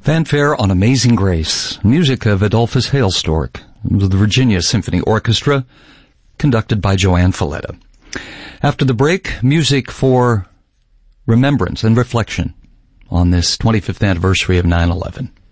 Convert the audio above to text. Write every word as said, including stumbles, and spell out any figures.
Fanfare on Amazing Grace, music of Adolphus Hailstork, with the Virginia Symphony Orchestra, conducted by Joanne Falletta. After the break, music for remembrance and reflection on this twenty-fifth anniversary of nine eleven.